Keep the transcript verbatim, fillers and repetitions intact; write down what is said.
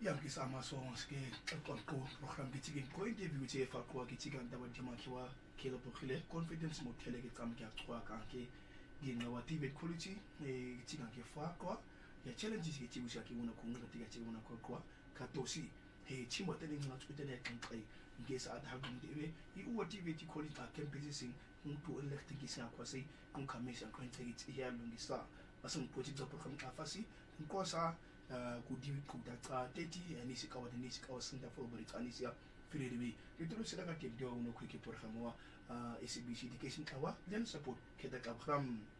yang ke sama songs ke kon ko program ke tigin ko interview che fa ko ke tigan da wadi makiwa ke lo bokile confidence mo tele ke tsam ke twa ka ke gina wa tibet quality e tigan ke fa ko ya challenges ke tibu shaki una ko ngata tiga tibu una ko ko ka tosi he chimo tele ngata tute ne kan kai ngesa ad ha gum de i u tibet quality a kan busy mtu electric kisa kwa sai kun kamisa ko integi ya lungisa asan project za program ka fasi nkosa kudi kudata teti anisi kawa anisi kawa sinda for bari anisi ya firebe litro sila ka ke dio no kwike program wa S B C education kawa then support ke da program